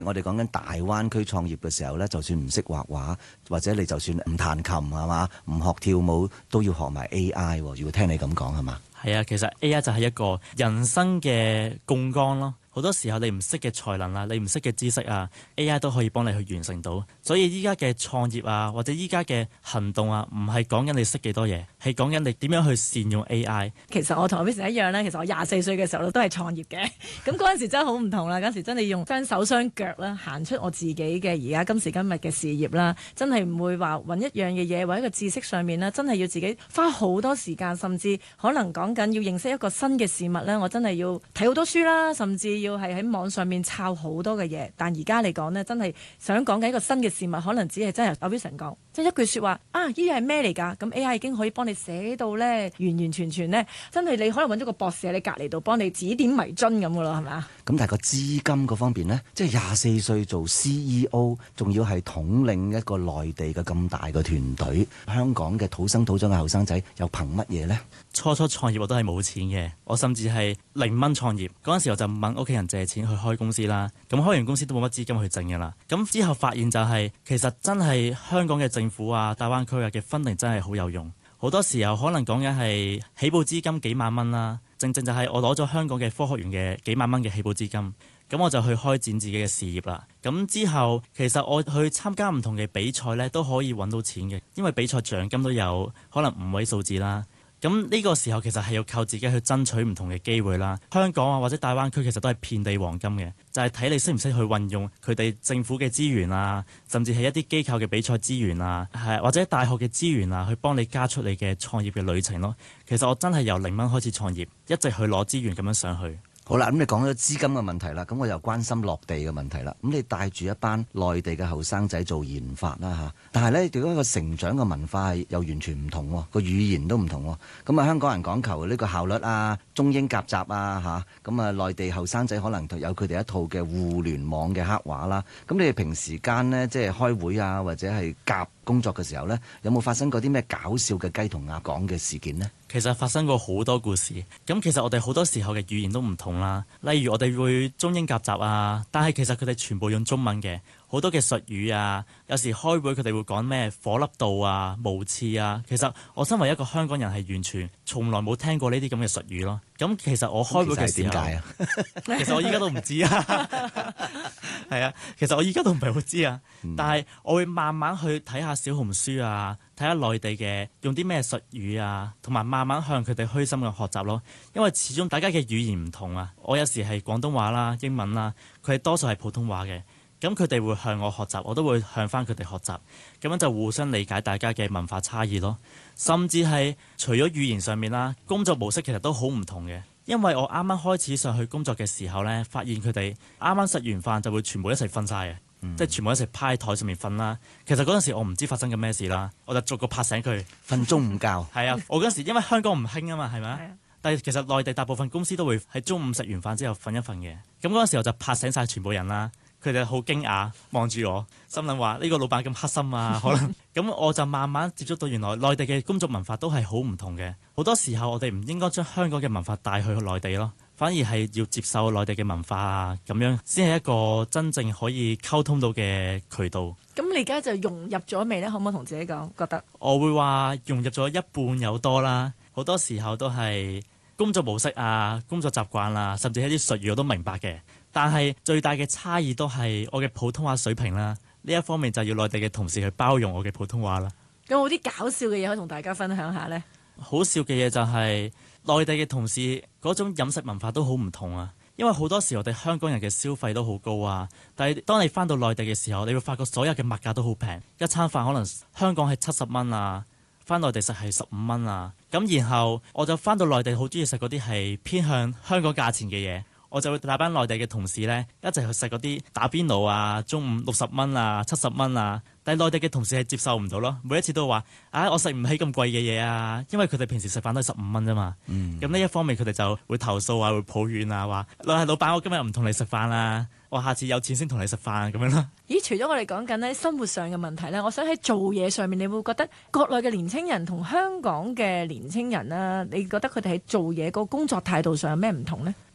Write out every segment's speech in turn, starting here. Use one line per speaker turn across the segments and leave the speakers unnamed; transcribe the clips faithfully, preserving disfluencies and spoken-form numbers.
我哋講緊大灣區創業嘅時候呢，就算唔識畫畫，或者你就算唔彈琴係嘛，唔學跳舞，都要學埋 A I。如果聽你咁講係嘛？
係啊，其實 A I 就係一個人生嘅槓桿咯。好多時候你唔識嘅才能啊，你唔識嘅知識啊 ，A I 都可以幫你去完成到。所以依家嘅創業啊，或者依家嘅行動啊，唔係講緊你識幾多嘢，係講緊你點樣去善用 A I。
其實我同阿 Vincent 一樣咧，其實我廿四歲嘅時候都係創業嘅。咁嗰陣時真係好唔同啦，嗰陣時真係用雙手雙腳啦，行出我自己嘅而家今時今日嘅事業啦。真係唔會話揾一樣嘅嘢，或者一個知識上面啦，真係要自己花好多時間，甚至可能講緊要認識一個新嘅事物咧，我真係要睇好多書啦，甚至要係喺網上面抄好多嘅嘢。但而家嚟講呢，真係想講緊一個新嘅事物，可能只係真係阿 Vincent 講，即係一句説話啊，呢樣係咩嚟㗎？咁 A I 已經可以幫你寫到呢，完完全全呢，真係你可能揾咗個博士喺你隔離度幫你指點迷津咁嘅咯，係咪啊？
咁但係個資金嗰方面呢，即係廿四歲做 C E O，仲要係統領一個內地嘅咁大嘅團隊，香港嘅土生土長嘅後生仔又憑乜嘢呢？
初初創業我都係冇錢嘅，我甚至係零蚊創業。嗰陣時我就問屋企人借錢去開公司啦。咁開完公司都冇乜資金去整嘅啦。咁之後發現就係、是、其實真係香港嘅政府啊、大灣區啊嘅 funding 真係好有用。好多時候可能講緊係起步資金幾萬蚊啦，正正就係我攞咗香港嘅科學園嘅幾萬蚊嘅起步資金，咁我就去開展自己嘅事業啦。咁之後其實我去參加唔同嘅比賽呢，都可以揾到錢嘅，因為比賽獎金都有可能五位數字啦。咁呢個時候其實係要靠自己去爭取唔同嘅機會啦。香港啊或者大灣區其實都係遍地黃金嘅，就係睇你識唔識去運用佢哋政府嘅資源啊，甚至係一啲機構嘅比賽資源啊，係或者大學嘅資源啊，去幫你加速你嘅創業嘅旅程咯。其實我真係由零蚊開始創業，一直去攞資源咁樣上去。
好啦，咁你講咗資金嘅問題啦，咁我又關心落地嘅問題啦。咁你帶住一班內地嘅後生仔做研發啦嚇，但係呢，對嗰個成長嘅文化又完全唔同喎，個語言都唔同喎。咁啊，香港人講求呢個效率啊，中英夾雜啊嚇，咁啊內地後生仔可能有佢哋一套嘅互聯網嘅黑話啦。咁你哋平時間呢，即係開會啊，或者係夾工作嘅時候呢，有冇發生過啲咩搞笑嘅雞同鴨講嘅事件呢？
其實發生過好多故事，咁其實我哋好多時候嘅語言都唔同啦。例如我哋會中英夾雜啊，但係其實佢哋全部用中文嘅，好多嘅術語啊。有時開會佢哋會講咩火粒度啊、無刺啊。其實我身為一個香港人係完全從來冇聽過呢啲咁嘅術語咯。咁其實我開會嘅時候，點解啊？其實我依家都唔知啊。係啊，其實我依家都唔係好知啊。嗯、但係我會慢慢去睇下小紅書啊，睇下內地嘅用啲咩術語啊，同埋慢慢向佢哋虛心嘅學習咯。因為始終大家嘅語言唔同啊。我有時係廣東話啦、英文啦，佢哋多數係普通話嘅。咁佢哋會向我學習，我都會向翻佢哋學習，咁樣就互相理解大家嘅文化差異咯。甚至係除咗語言上面啦，工作模式其實都好唔同嘅。因為我啱啱開始上去工作嘅時候呢，發現佢哋啱啱食完飯就會全部一齊瞓晒嘅，嗯、即係全部一齊趴喺台上面瞓啦。其實嗰陣時我唔知發生緊咩事啦，我就逐個拍醒佢
瞓中午覺。係
啊，我嗰陣時因為香港唔興啊嘛，係咪啊？但係其實內地大部分公司都會喺中午食完飯之後瞓一瞓嘅。咁嗰陣時我就拍醒晒全部人啦。佢哋好驚訝望住我，心諗話呢個老闆咁黑心啊，可能咁我就慢慢接觸到原來內地嘅工作文化都係好唔同嘅。好多時候我哋唔應該將香港嘅文化帶去內地咯，反而係要接受內地嘅文化啊，咁樣先係一個真正可以溝通到嘅渠道。
咁你而家就融入咗未呢？可唔可以同自己講？覺得
我會話融入咗一半有多啦。好多時候都係工作模式啊、工作習慣啊，甚至係啲術語我都明白嘅。但係最大嘅差異都係我嘅普通話水平啦，呢一方面就要內地嘅同事去包容我嘅普通話啦。
有冇啲搞笑嘅嘢可以同大家分享下呢？
好笑嘅嘢就係內地嘅同事嗰種飲食文化都好唔同啊，因為好多時我哋香港人嘅消費都好高啊，但係當你翻到內地嘅時候，你會發覺所有嘅物價都好平，一餐飯可能香港係七十蚊啊，翻內地食係十五蚊啊，咁然後我就翻到內地好中意食嗰啲係偏向香港價錢嘅嘢。我就會帶班內地嘅同事呢，一齊去食嗰啲打邊爐啊，中午六十蚊啊，七十蚊啊。但係內地嘅同事係接受唔到咯，每一次都話：啊，我食唔起咁貴嘅嘢啊，因為佢哋平時食飯都係十五蚊啫嘛。咁呢、嗯、一方面佢哋就會投訴啊，會抱怨啊，話老係老闆，我今日唔同你食飯啦，我下次有錢先同你食飯咁樣咯。
咦？除咗我哋講緊呢生活上嘅問題呢，我想喺做嘢上面，你會覺得國內嘅年青人同香港嘅年青人啦，你覺得佢哋喺做嘢個工作態度上有咩唔同呢？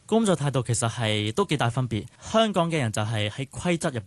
工作態度其實係都幾大分別。香港嘅人就係喺規則入邊